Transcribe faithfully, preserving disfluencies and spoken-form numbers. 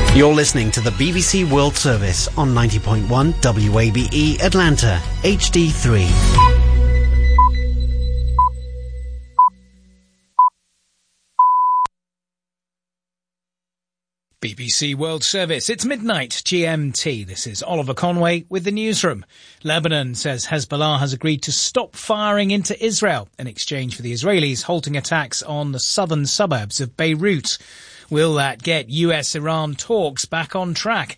You're listening to the B B C World Service on ninety point one W A B E Atlanta, H D three. B B C World Service. It's midnight G M T. This is Oliver Conway with the newsroom. Lebanon says Hezbollah has agreed to stop firing into Israel in exchange for the Israelis halting attacks on the southern suburbs of Beirut. Will that get U S Iran talks back on track?